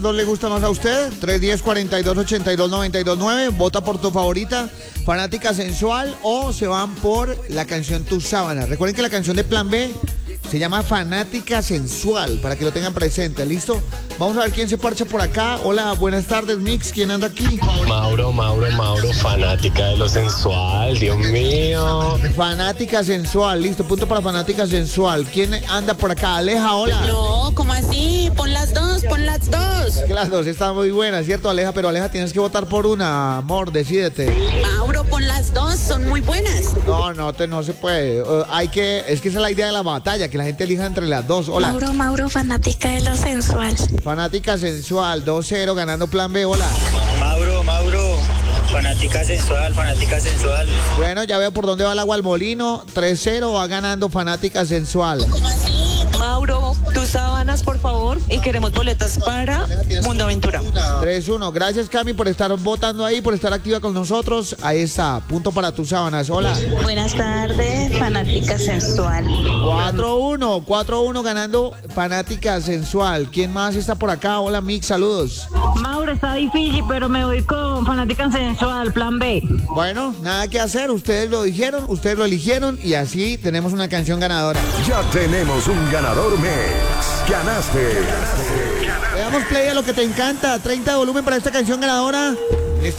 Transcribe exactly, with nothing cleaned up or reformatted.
¿No le gusta más a usted? tres uno cero, cuatro dos, ocho dos, nueve dos nueve. Vota por tu favorita, Fanática Sensual, o se van por la canción Tu Sábana. Recuerden que la canción de Plan B se llama Fanática Sensual, para que lo tengan presente, ¿listo? Vamos a ver quién se parcha por acá. Hola, buenas tardes, Mix. ¿Quién anda aquí? Mauro, Mauro, Mauro, fanática de lo sensual, Dios mío. Fanática Sensual, listo, punto para Fanática Sensual. ¿Quién anda por acá? Aleja, hola. No, ¿cómo así? Pon las dos, pon las dos. Las dos están muy buenas, ¿cierto, Aleja? Pero Aleja, tienes que votar por una, amor, decídete. Mauro, pon las dos, son muy buenas. No, no, te, no se puede. Uh, hay que, es que esa es la idea de la batalla, que la gente elija entre las dos. Hola. Mauro, Mauro, fanática de lo sensual. Fanática Sensual, dos cero, ganando Plan B. Hola. Mauro, Mauro, fanática sensual, fanática sensual. Bueno, ya veo por dónde va el agua al molino. tres cero, va ganando Fanática Sensual. Mauro, tus sábanas, por favor, y queremos boletas para Mundo Aventura. tres uno. Gracias, Cami, por estar votando ahí, por estar activa con nosotros. Ahí está, punto para tus sábanas. Hola. Buenas tardes, fanática sensual. cuatro uno, cuatro uno ganando Fanática Sensual. ¿Quién más está por acá? Hola, Mix, saludos. Mauro, está difícil, pero me voy con fanática sensual, Plan B. Bueno, nada que hacer, ustedes lo dijeron, ustedes lo eligieron y así tenemos una canción ganadora. Ya tenemos un ganador, Mix. Ganaste. Le damos play a lo que te encanta. treinta de volumen para esta canción ganadora. Esta